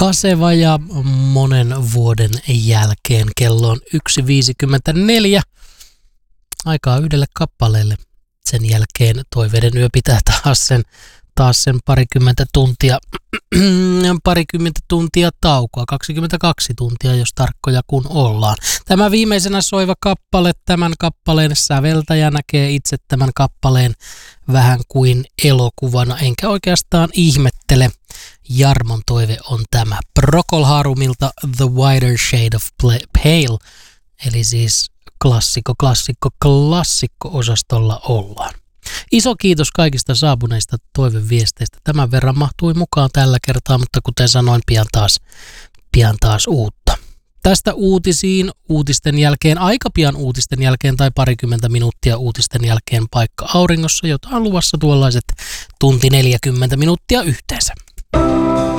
Kaseva ja monen vuoden jälkeen kello on 1.54. Aikaa yhdelle kappaleelle. Sen jälkeen Toiveiden yö pitää taas sen parikymmentä tuntia taukoa, 22 tuntia, jos tarkkoja kun ollaan. Tämä viimeisenä soiva kappale, tämän kappaleen säveltäjä näkee itse tämän kappaleen vähän kuin elokuvana, enkä oikeastaan ihmettele. Jarmon toive on tämä. Procol Harumilta The Wider Shade of Pale, eli siis klassikko-osastolla ollaan. Iso kiitos kaikista saapuneista toiveviesteistä. Tämän verran mahtui mukaan tällä kertaa, mutta kuten sanoin, pian taas uutta. Tästä uutisten jälkeen, aika pian uutisten jälkeen tai parikymmentä minuuttia uutisten jälkeen paikka auringossa, jota on luvassa tuollaiset tunti 40 minuuttia yhteensä.